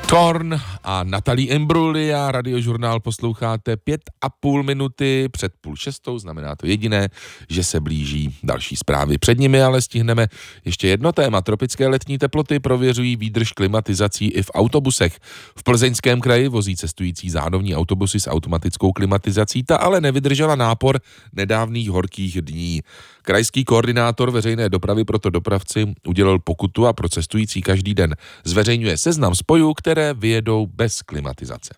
Korn a Natalie Imbruglia, Radiožurnál posloucháte 5,5 minuty před 5:30, znamená to jediné, že se blíží další zprávy. Před nimi ale stihneme ještě jedno téma. Tropické letní teploty prověřují výdrž klimatizací i v autobusech. V Plzeňském kraji vozí cestující zánovní autobusy s automatickou klimatizací, ta ale nevydržela nápor nedávných horkých dní. Krajský koordinátor veřejné dopravy proto dopravci udělal pokutu a pro cestující každý den zveřejňuje seznam spojů, které vyjedou bez klimatizace.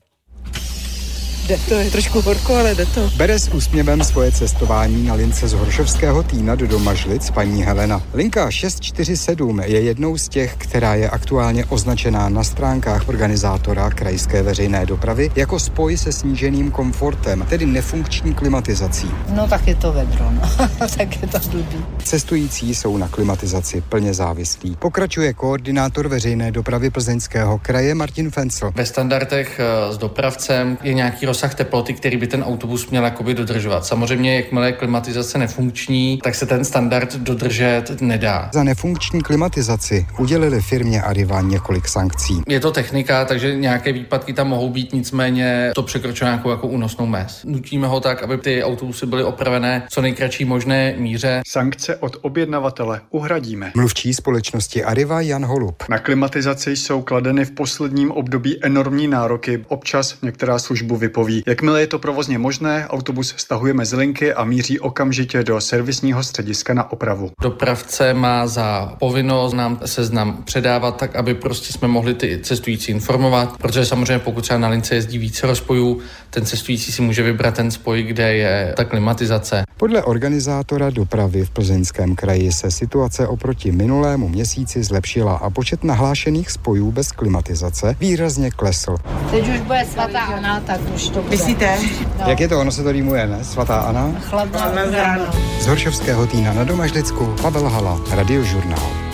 Jde to, je trošku horko, ale jde to. Bere s úsměvem svoje cestování na lince z Horšovského Týna do Domažlic paní Helena. Linka 647 je jednou z těch, která je aktuálně označená na stránkách organizátora krajské veřejné dopravy jako spoj se sníženým komfortem, tedy nefunkční klimatizací. No tak je to vedro, no. Tak je to blbý. Cestující jsou na klimatizaci plně závislí. Pokračuje koordinátor veřejné dopravy Plzeňského kraje Martin Fencl. Ve standardech s dopravcem je nějaký rozsah teploty, který by ten autobus měl jakoby dodržovat. Samozřejmě, jakmile je klimatizace nefunkční, tak se ten standard dodržet nedá. Za nefunkční klimatizaci udělili firmě Arriva několik sankcí. Je to technika, takže nějaké výpadky tam mohou být, nicméně to překročuje nějakou jako únosnou mez. Nutíme ho tak, aby ty autobusy byly opravené co nejkratší možné míře. Sankce od objednavatele uhradíme. Mluvčí společnosti Arriva Jan Holub. Na klimatizaci jsou kladeny v posledním období enormní nároky. Občas některá službu vypoví. Jakmile je to provozně možné, autobus stahujeme z linky a míří okamžitě do servisního střediska na opravu. Dopravce má za povinnost nám seznam předávat tak, aby prostě jsme mohli ty cestující informovat, protože samozřejmě pokud třeba na lince jezdí více rozpojů, ten cestující si může vybrat ten spoj, kde je ta klimatizace. Podle organizátora dopravy v Plzeňském kraji se situace oproti minulému měsíci zlepšila a počet nahlášených spojů bez klimatizace výrazně klesl. Teď už bude svatá Anna, tak už to bude. Myslíte? No. Jak je to? Ono se to rýmuje, ne? Svatá Anna? Chladná ráno. Z Horšovského Týna na Domažlicku Pavel Hala, Radiožurnál.